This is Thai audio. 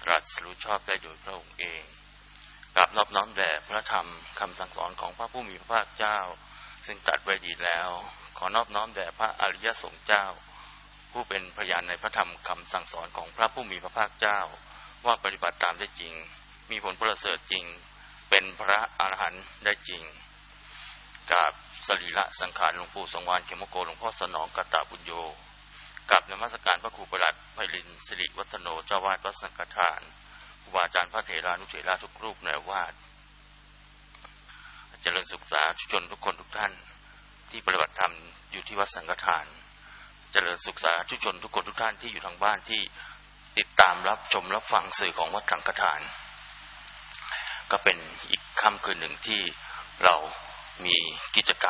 ตรัสรู้ชอบได้โดยพระองค์เองกราบนอบน้อมแด่พระธรรมคำสั่งสอนของพระผู้มีพระภาคเจ้าซึ่งตรัสไว้ดีแล้วขอนอบน้อมแด่พระอริยสงฆ์เจ้าผู้เป็นพยานในพระธรรมคำสั่งสอนของพระผู้มีพระภาคเจ้าว่าปฏิบัติตามได้จริงมีผลประเสริฐจริงเป็นพระอรหันต์ได้จริงกราบสรีระสังขารหลวงปู่สงวานเขมโกหลวงพ่อสนองกตบุญโยกราบนมัสการพระครูประหลัดไพลินสิริวัฒโนเจ้าวาดวัดสังฆทานครูบาอาจารย์พระเถรานุเถระทุกรูปในวาดเจริญสุขสาธุชนทุกคนทุกท่านที่ปฏิบัติธรรมอยู่ที่วัดสังฆทานเจริญสุขสาธุชนทุกคนทุกท่านที่อยู่ทางบ้านที่ติดตามรับชมรับฟังสื่อของวัดสังฆทานก็เป็นอีกค่ำคืนหนึ่งที่เรามีกิจกรรม